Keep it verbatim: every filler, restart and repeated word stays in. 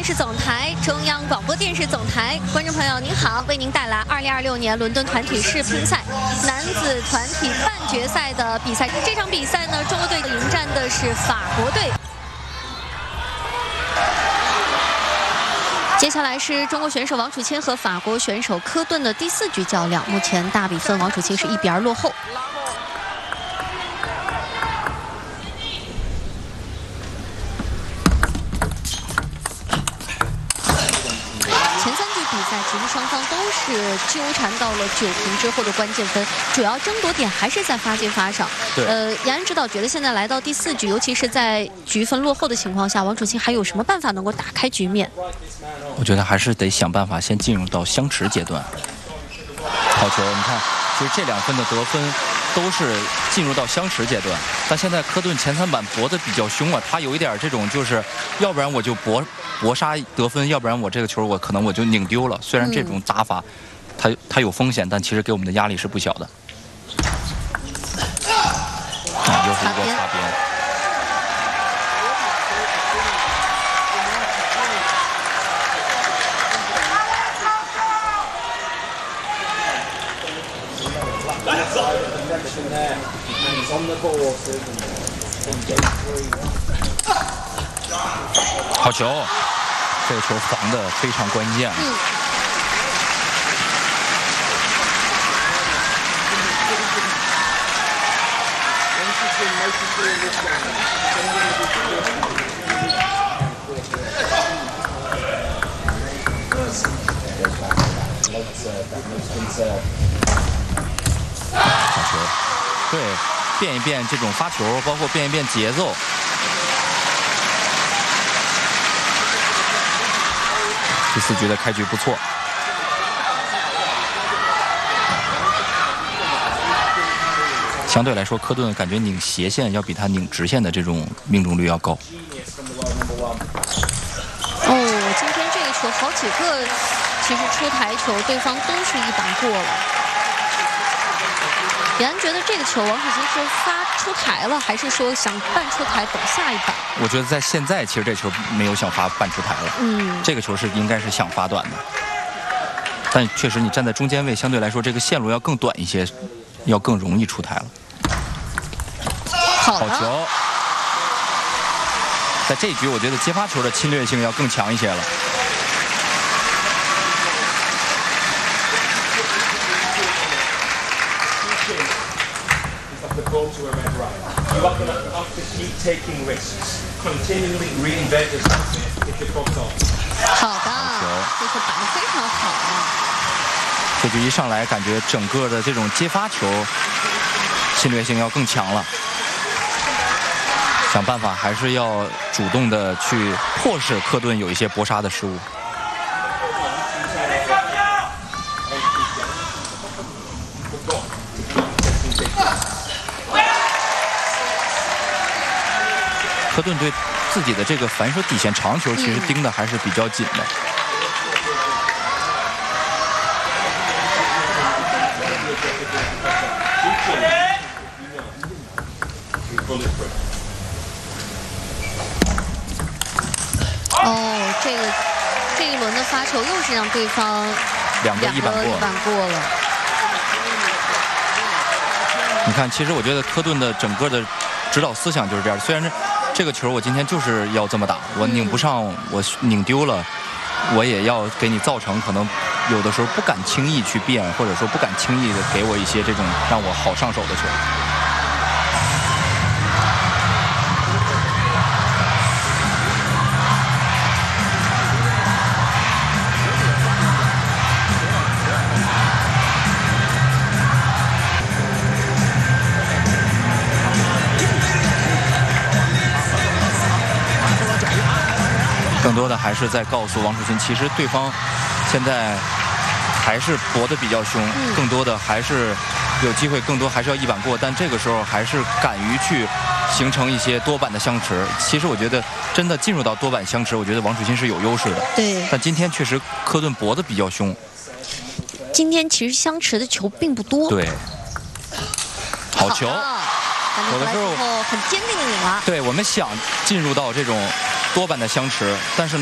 电视总台、中央广播电视总台，观众朋友您好，为您带来二零二六年伦敦团体世乒赛男子团体半决赛的比赛。这场比赛呢，中国队迎战的是法国队。 接下来是中国选手王楚钦和法国选手科顿的第四局较量，目前大比分王楚钦是一比二落后。前三局比赛其实双方都是纠缠到了九平之后的关键分，主要争夺点还是在发接发上。呃，延安指导觉得现在来到第四局，尤其是在局分落后的情况下，王楚钦还有什么办法能够打开局面？ 我觉得还是得想办法先进入到相持阶段。好球！你看，其实这两分的得分都是进入到相持阶段。但现在科顿前三板搏得比较凶啊，他有一点这种就是，要不然我就搏搏杀得分，要不然我这个球我可能我就拧丢了。虽然这种打法，它它有风险，但其实给我们的压力是不小的。啊，又是一个擦边。 好球！这个球防得非常关键。嗯。好球！对。 变一变这种发球，包括变一变节奏。第四局的开局不错。相对来说，科顿感觉拧斜线要比他拧直线的这种命中率要高。 哦，今天这个球好几个，其实出台球对方都是一板过了。 延安觉得这个球王楚钦是发出台了，还是说想半出台等下一板？ 我觉得在现在其实这球没有想发半出台了，嗯，这个球是应该是想发短的，但确实你站在中间位，相对来说这个线路要更短一些，要更容易出台了。 好, 好球！在这一局，我觉得接发球的侵略性要更强一些了。 Go to a red right. You are going to have to keep taking risks, continually reinvent yourself if the clock's on. 好的，这球打得非常好啊！ 这局一上来，感觉整个的这种接发球侵略性要更强了。想办法还是要主动的去迫使科顿有一些搏杀的失误。 科顿对自己的这个反手底线长球，其实盯的还是比较紧的。 哦，这个这一轮的发球又是让对方两个一板过， 一板过了。 你看，其实我觉得科顿的整个的指导思想就是这样，虽然是。 这个球我今天就是要这么打，我拧不上，我拧丢了，我也要给你造成可能有的时候不敢轻易去变，或者说不敢轻易的给我一些这种让我好上手的球。更多的还是在告诉王楚钦，其实对方现在还是搏得比较凶，嗯、更多的还是有机会，更多还是要一板过，但这个时候还是敢于去形成一些多板的相持。其实我觉得真的进入到多板相持，我觉得王楚钦是有优势的。 对。 但今天确实科顿搏得比较凶。 今天其实相持的球并不多。 对。好球。 有的时候很坚定的拧了。 对，我们想进入到这种多板的相持，但是呢。